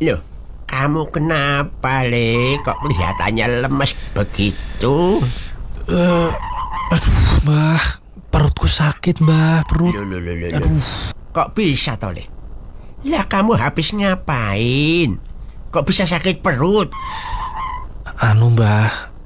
Loh, kamu kenapa, Le? Kok kelihatannya lemes begitu? Aduh, Mbah, perutku sakit, Mbah, perut. Loh. Aduh. Kok bisa toh, Le? Lah kamu habis ngapain? Kok bisa sakit perut? Mbah,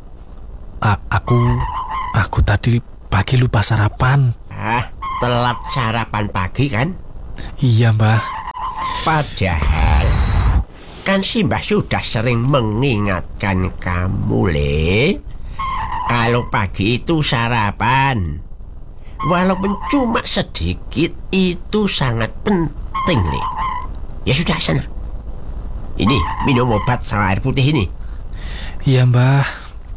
aku tadi pagi lupa sarapan. Telat sarapan pagi kan? Iya, Mbah. Padahal kan si Mbah sudah sering mengingatkan kamu, Le. Kalau pagi itu sarapan, walaupun cuma sedikit, itu sangat penting, Le. Ya sudah, sana. Ini, minum obat sama air putih ini. Iya, Mbah.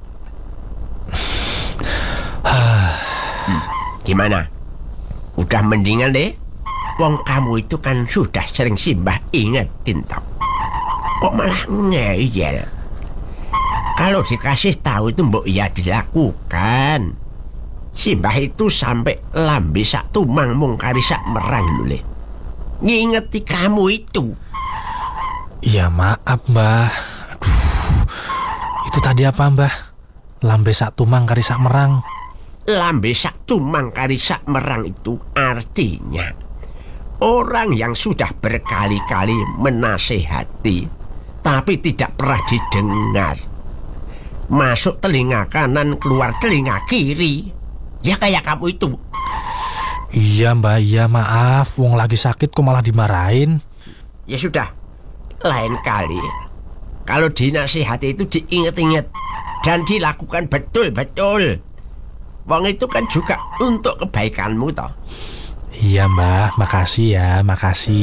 Gimana? Udah mendingan, Le? Wong kamu itu kan sudah sering si Mbah ingetin toh. Kok malah ngeyel? Kalau dikasih tahu itu mbok ya dilakukan. Si Mbah itu sampai lambe sak tumang mungkari sak merang lho, Le. Ngingeti kamu itu. Iya, maaf, Mbah. Aduh. Itu tadi apa, Mbah? Lambe sak tumang kari sak merang. Lambe sak tumang kari sak merang itu artinya orang yang sudah berkali-kali menasehati tapi tidak pernah didengar. Masuk telinga kanan, keluar telinga kiri. Ya kayak kamu itu. Iya, Mbah, iya, maaf. Wong lagi sakit kok malah dimarahin. Ya sudah, lain kali kalau dinasihati itu diinget-inget dan dilakukan betul-betul. Wong itu kan juga untuk kebaikanmu toh. Iya, Mbah, makasih ya, makasih.